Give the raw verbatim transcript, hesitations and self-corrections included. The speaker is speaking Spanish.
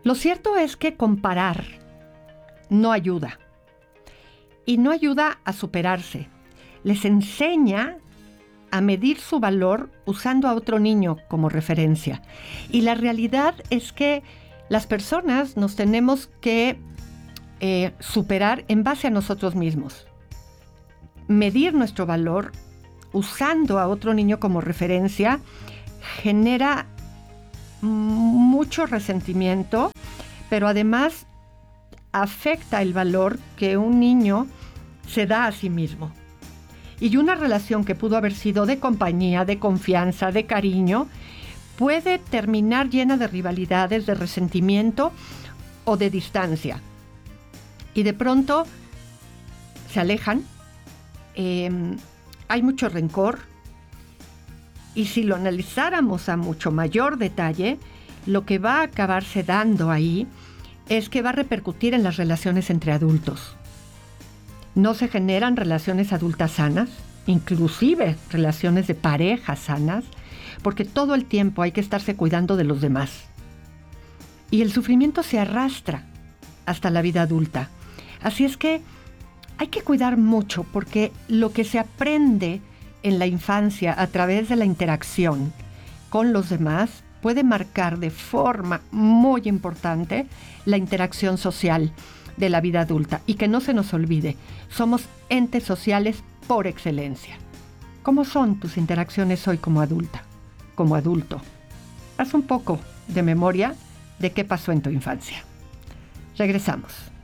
Lo cierto es que comparar no ayuda. Y no ayuda a superarse. Les enseña a medir su valor usando a otro niño como referencia. Y la realidad es que las personas nos tenemos que eh, superar en base a nosotros mismos. Medir nuestro valor usando a otro niño como referencia genera mucho resentimiento, pero además afecta el valor que un niño se da a sí mismo. Y una relación que pudo haber sido de compañía, de confianza, de cariño, puede terminar llena de rivalidades, de resentimiento o de distancia. Y de pronto se alejan, eh, hay mucho rencor, y si lo analizáramos a mucho mayor detalle, lo que va a acabarse dando ahí es que va a repercutir en las relaciones entre adultos. No se generan relaciones adultas sanas, inclusive relaciones de pareja sanas, porque todo el tiempo hay que estarse cuidando de los demás. Y el sufrimiento se arrastra hasta la vida adulta. Así es que hay que cuidar mucho, porque lo que se aprende en la infancia a través de la interacción con los demás puede marcar de forma muy importante la interacción social de la vida adulta. Y que no se nos olvide, somos entes sociales por excelencia. ¿Cómo son tus interacciones hoy como adulta, como adulto? Haz un poco de memoria de qué pasó en tu infancia. Regresamos.